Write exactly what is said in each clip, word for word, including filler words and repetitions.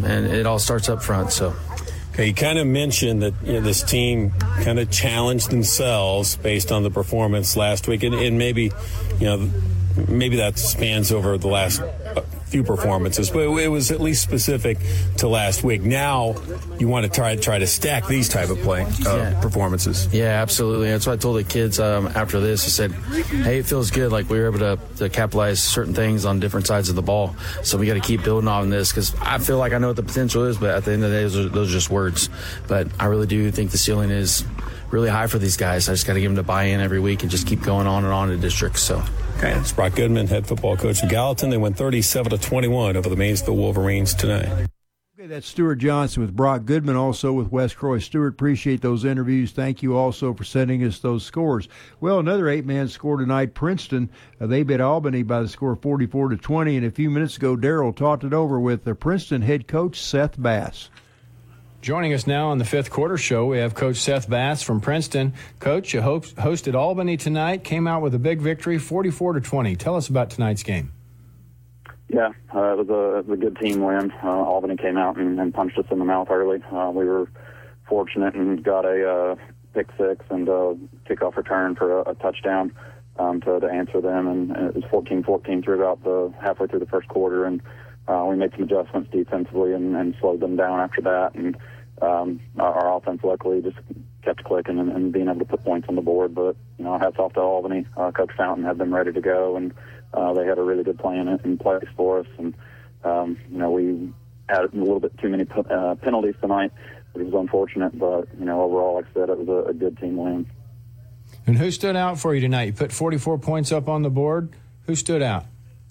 and it all starts up front. So. Okay, you kind of mentioned that you know, this team kind of challenged themselves based on the performance last week, and, and maybe, you know, maybe that spans over the last few performances, but it was at least specific to last week. Now you want to try try to stack these type of play uh, yeah. performances. Yeah, absolutely. That's what I told the kids um, after this. I said, hey, it feels good. Like we were able to, to capitalize certain things on different sides of the ball. So we got to keep building on this because I feel like I know what the potential is, but at the end of the day, those are, those are just words. But I really do think the ceiling is really high for these guys. I just got to give them to buy in every week and just keep going on and on in districts. So. Okay, it's Brock Goodman, head football coach of Gallatin. They won thirty-seven to twenty-one over the Maysville Wolverines tonight. Okay, that's Stuart Johnson with Brock Goodman, also with Wes Croy. Stuart, appreciate those interviews. Thank you also for sending us those scores. Well, another eight-man score tonight, Princeton. Uh, they beat Albany by the score of forty-four to twenty, and a few minutes ago, Darryl talked it over with the Princeton head coach, Seth Bass. Joining us now on the fifth quarter show, we have Coach Seth Bass from Princeton. Coach, you host, hosted Albany tonight, came out with a big victory, forty-four to twenty. Tell us about tonight's game. Yeah, uh, it, was a, it was a good team win. Uh, Albany came out and, and punched us in the mouth early. Uh, we were fortunate and got a uh, pick six and a kickoff return for a, a touchdown um, to, to answer them. And, and it was fourteen fourteen through about the halfway through the first quarter. And uh, we made some adjustments defensively and, and slowed them down after that. And Um, our, our offense, luckily, just kept clicking and, and being able to put points on the board. But, you know, hats off to Albany. Uh, Coach Fountain had them ready to go, and uh, they had a really good plan in, in place for us. And, um, you know, we had a little bit too many uh, penalties tonight, which was unfortunate. But, you know, overall, like I said, it was a, a good team win. And who stood out for you tonight? You put forty-four points up on the board. Who stood out?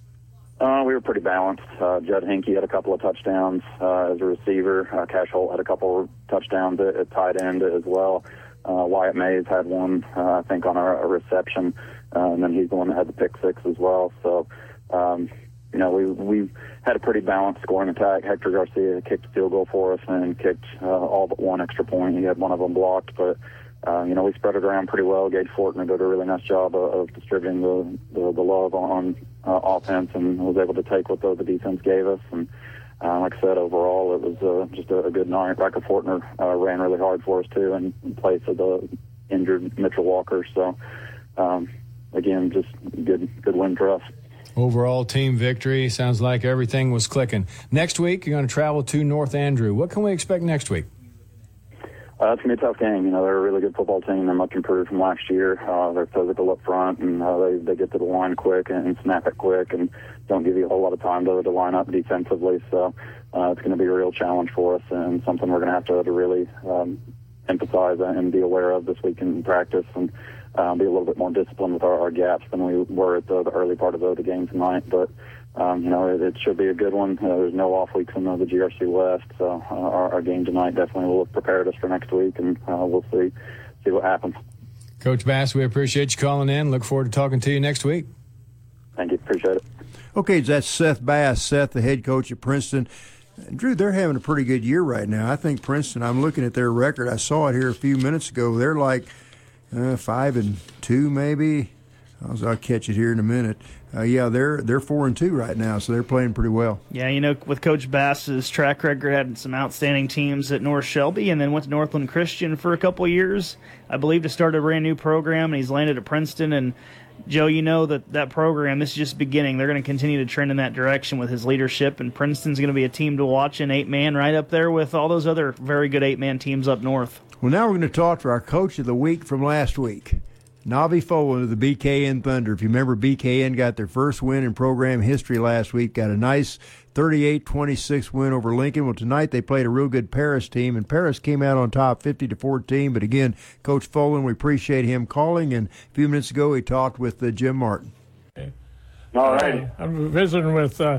Uh, we were pretty balanced. Uh, Judd Hinkie had a couple of touchdowns uh, as a receiver. Uh, Cash Holt had a couple of touchdowns at, at tight end as well. Uh, Wyatt Mays had one, uh, I think, on a, a reception, uh, and then he's the one that had the pick six as well. So, um, you know, we we had a pretty balanced scoring attack. Hector Garcia kicked a field goal for us and kicked uh, all but one extra point. He had one of them blocked, but Uh, you know, we spread it around pretty well. Gage Fortner did a really nice job of, of distributing the, the, the love on uh, offense and was able to take what the, the defense gave us. And uh, like I said, overall, it was uh, just a, a good night. Riker Fortner uh, ran really hard for us, too, in, in place of the injured Mitchell Walker. So, um, again, just good, good win for us. Overall team victory. Sounds like everything was clicking. Next week, you're going to travel to North Andrew. What can we expect next week? Uh, it's going to be a tough game. You know, they're a really good football team. They're much improved from last year. Uh, they're physical up front, and uh, they, they get to the line quick and, and snap it quick and don't give you a whole lot of time to, to line up defensively. So uh, it's going to be a real challenge for us and something we're going to have to, to really um, emphasize and be aware of this week in practice and uh, be a little bit more disciplined with our, our gaps than we were at the, the early part of the, the game tonight. But Um, you know, it, it should be a good one. Uh, there's no off weeks in the, the G R C West, so uh, our, our game tonight definitely will have prepared us for next week, and uh, we'll see see what happens. Coach Bass, we appreciate you calling in. Look forward to talking to you next week. Thank you. Appreciate it. Okay, that's Seth Bass, Seth, the head coach at Princeton. Drew, they're having a pretty good year right now. I think Princeton, I'm looking at their record. I saw it here a few minutes ago. They're like uh, five and two maybe. I'll, I'll catch it here in a minute. Uh, yeah, they're they're four and two right now, so they're playing pretty well. Yeah, you know, with Coach Bass's track record, had some outstanding teams at North Shelby, and then went to Northland Christian for a couple of years, I believe, to start a brand new program, and he's landed at Princeton. And Joe, you know that that program, this is just beginning. They're going to continue to trend in that direction with his leadership, and Princeton's going to be a team to watch in eight-man right up there with all those other very good eight-man teams up north. Well, now we're going to talk to our coach of the week from last week. Navi Folan of the B K N Thunder. If you remember, B K N got their first win in program history last week, got a nice thirty-eight twenty-six win over Lincoln. Well, tonight they played a real good Paris team, and Paris came out on top fifty to fourteen. But again, Coach Folan, we appreciate him calling, and a few minutes ago he talked with uh, Jim Martin. Okay. All right. I'm visiting with uh,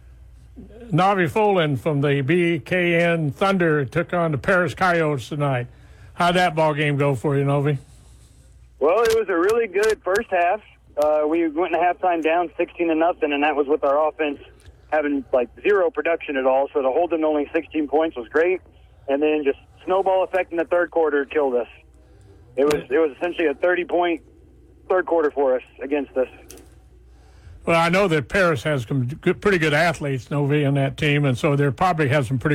Navi Folan from the B K N Thunder. Took on the Paris Coyotes tonight. How'd that ball game go for you, Novi? Well, it was a really good first half. Uh, we went in halftime down sixteen to nothing, and that was with our offense having like zero production at all. So to hold them to only sixteen points was great, and then just snowball effect in the third quarter killed us. It was it was essentially a thirty point third quarter for us against us. Well, I know that Paris has some good, pretty good athletes, Novi, on that team, and so they probably have some pretty